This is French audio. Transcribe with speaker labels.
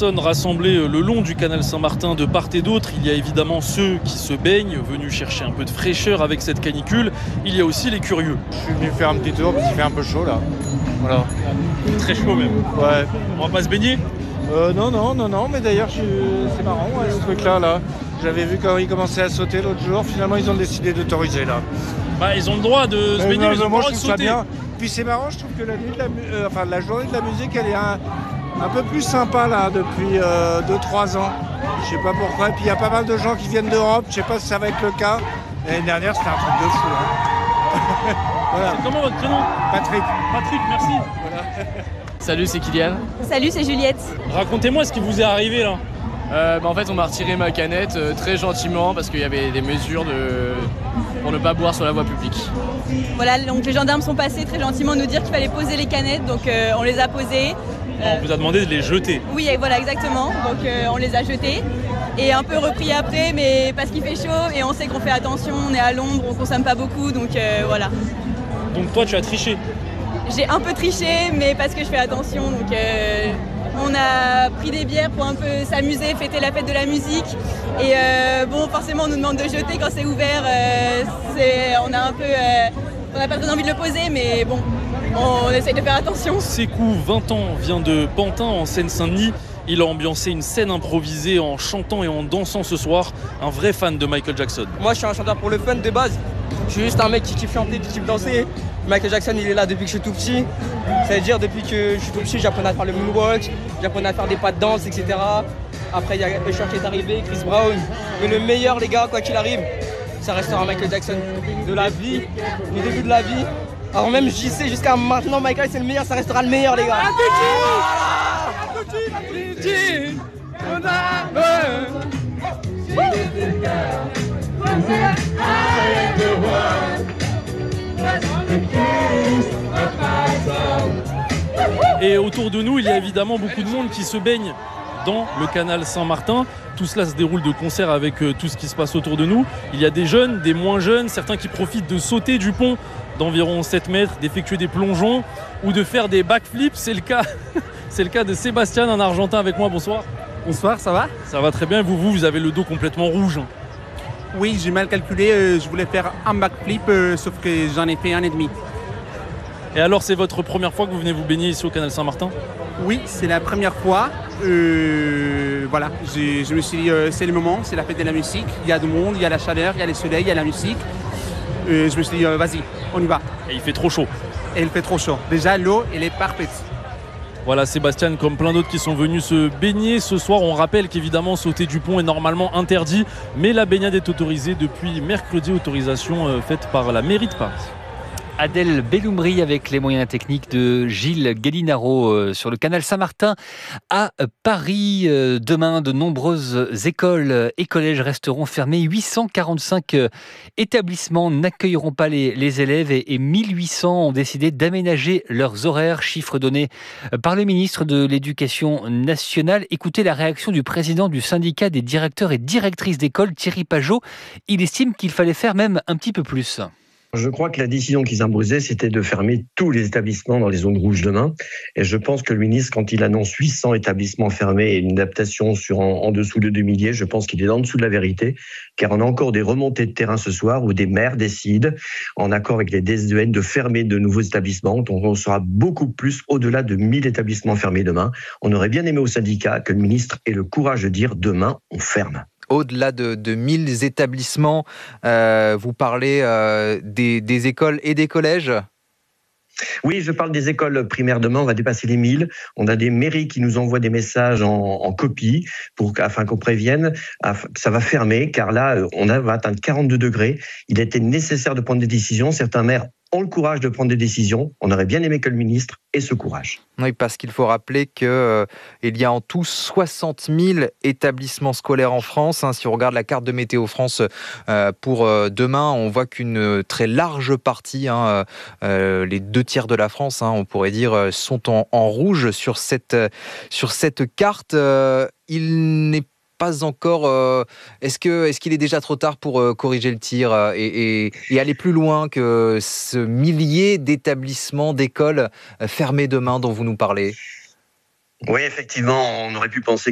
Speaker 1: personnes rassemblées le long du canal Saint-Martin de part et d'autre. Il y a évidemment ceux qui se baignent, venus chercher un peu de fraîcheur avec cette canicule. Il y a aussi les curieux.
Speaker 2: Je suis venu faire un petit tour parce qu'il fait un peu chaud là. Voilà.
Speaker 1: Très chaud même.
Speaker 2: Ouais.
Speaker 1: On va pas se baigner ?
Speaker 2: Non, mais d'ailleurs c'est marrant ce truc-là. Là. J'avais vu quand ils commençaient à sauter l'autre jour, finalement ils ont décidé d'autoriser là.
Speaker 1: Bah, ils ont le droit de se baigner, mais ils ont le droit de sauter.
Speaker 2: Bien. Puis c'est marrant, je trouve que la journée de la musique, elle est un peu plus sympa là depuis 2-3 ans. Je sais pas pourquoi. Et puis il y a pas mal de gens qui viennent d'Europe, je sais pas si ça va être le cas. L'année dernière c'était un truc de fou. Hein. Voilà.
Speaker 1: C'est comment votre prénom ?
Speaker 2: Patrick.
Speaker 1: Patrick, merci.
Speaker 2: Voilà.
Speaker 3: Salut, c'est Kylian.
Speaker 4: Salut, c'est Juliette.
Speaker 1: Racontez-moi ce qui vous est arrivé là.
Speaker 3: En fait, on m'a retiré ma canette très gentiment parce qu'il y avait des mesures pour ne pas boire sur la voie publique.
Speaker 4: Voilà, donc les gendarmes sont passés très gentiment nous dire qu'il fallait poser les canettes, donc on les a posées.
Speaker 1: On vous a demandé de les jeter.
Speaker 4: Oui, voilà, exactement. Donc on les a jetées et un peu repris après, mais parce qu'il fait chaud et on sait qu'on fait attention, on est à l'ombre, on consomme pas beaucoup, donc voilà.
Speaker 1: Donc toi, tu as triché ?
Speaker 4: J'ai un peu triché, mais parce que je fais attention, donc on a pris des bières pour un peu s'amuser, fêter la fête de la musique. Et forcément, on nous demande de jeter quand c'est ouvert. On n'a pas très envie de le poser, mais bon, on essaye de faire attention.
Speaker 1: Sékou, 20 ans, vient de Pantin, en Seine-Saint-Denis. Il a ambiancé une scène improvisée en chantant et en dansant ce soir. Un vrai fan de Michael Jackson.
Speaker 5: Moi, je suis un chanteur pour le fun de base. Je suis juste un mec qui kiffe chanter, qui kiffe danser. Michael Jackson, il est là depuis que je suis tout petit. Ça veut dire depuis que je suis tout petit, j'apprenais à faire le moonwalk, j'apprenais à faire des pas de danse, etc. Après, il y a Usher qui est arrivé, Chris Brown. Mais le meilleur, les gars, quoi qu'il arrive, ça restera Michael Jackson. De la vie, du début de la vie. Alors même, j'y sais, jusqu'à maintenant, Michael, c'est le meilleur, ça restera le meilleur, les gars.
Speaker 1: Et autour de nous, il y a évidemment beaucoup de monde qui se baigne dans le canal Saint-Martin. Tout cela se déroule de concert avec tout ce qui se passe autour de nous. Il y a des jeunes, des moins jeunes, certains qui profitent de sauter du pont d'environ 7 mètres, d'effectuer des plongeons ou de faire des backflips. C'est le cas de Sébastien, un Argentin avec moi. Bonsoir.
Speaker 6: Bonsoir, ça va ?
Speaker 1: Ça va très bien. Vous avez le dos complètement rouge.
Speaker 6: Oui, j'ai mal calculé. Je voulais faire un backflip, sauf que j'en ai fait un et demi.
Speaker 1: Et alors, c'est votre première fois que vous venez vous baigner ici au canal Saint-Martin ?
Speaker 6: Oui, c'est la première fois. Voilà, je me suis dit, c'est le moment, c'est la fête de la musique. Il y a du monde, il y a la chaleur, il y a le soleil, il y a la musique. Je me suis dit, vas-y, on y va.
Speaker 1: Et il fait trop chaud.
Speaker 6: Et il fait trop chaud. Déjà, l'eau, elle est parfaite.
Speaker 1: Voilà, Sébastien, comme plein d'autres qui sont venus se baigner ce soir. On rappelle qu'évidemment, sauter du pont est normalement interdit, mais la baignade est autorisée depuis mercredi, autorisation faite par la mairie de Paris.
Speaker 7: Adèle Belloumri avec les moyens techniques de Gilles Gallinaro sur le canal Saint-Martin à Paris. Demain, de nombreuses écoles et collèges resteront fermés. 845 établissements n'accueilleront pas les élèves et 1800 ont décidé d'aménager leurs horaires. Chiffre donné par le ministre de l'Éducation nationale. Écoutez la réaction du président du syndicat des directeurs et directrices d'école, Thierry Pajot. Il estime qu'il fallait faire même un petit peu plus.
Speaker 8: Je crois que la décision qui s'imposait, c'était de fermer tous les établissements dans les zones rouges demain. Et je pense que le ministre, quand il annonce 800 établissements fermés et une adaptation sur en dessous de 2 milliers, je pense qu'il est en dessous de la vérité, car on a encore des remontées de terrain ce soir où des maires décident, en accord avec les DSEN, de fermer de nouveaux établissements. Donc on sera beaucoup plus au-delà de 1000 établissements fermés demain. On aurait bien aimé au syndicat que le ministre ait le courage de dire demain, on ferme.
Speaker 9: Au-delà de 1000 établissements, vous parlez des écoles et des collèges ?
Speaker 8: Oui, je parle des écoles primaires demain, on va dépasser les 1000. On a des mairies qui nous envoient des messages en copie afin qu'on prévienne que ça va fermer, car là, on va atteindre 42 degrés. Il était nécessaire de prendre des décisions. Certains maires ont le courage de prendre des décisions. On aurait bien aimé que le ministre ait ce courage.
Speaker 9: Oui, parce qu'il faut rappeler qu'il y a en tout 60 000 établissements scolaires en France. Si on regarde la carte de Météo France pour demain, on voit qu'une très large partie, les 2/3 de la France, on pourrait dire, sont en rouge sur cette carte. Il n'est pas encore. Est-ce qu'il est déjà trop tard pour corriger le tir et aller plus loin que ce millier d'établissements, d'écoles fermés demain dont vous nous parlez ?
Speaker 8: Oui, effectivement, on aurait pu penser